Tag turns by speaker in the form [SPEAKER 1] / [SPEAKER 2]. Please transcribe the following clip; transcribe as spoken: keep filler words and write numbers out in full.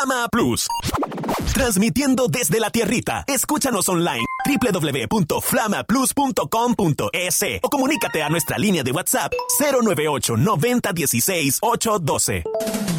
[SPEAKER 1] Flama Plus. Transmitiendo desde la tierrita. Escúchanos online doble u doble u doble u punto flama plus punto com punto es o comunícate a nuestra línea de WhatsApp cero nueve ocho noventa dieciséis ocho doce.